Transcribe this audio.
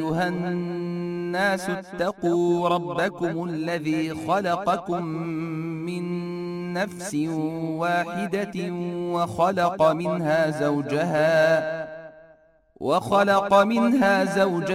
أيها الناس اتقوا ربكم الذي خلقكم من نفس واحدة وخلق منها زوجها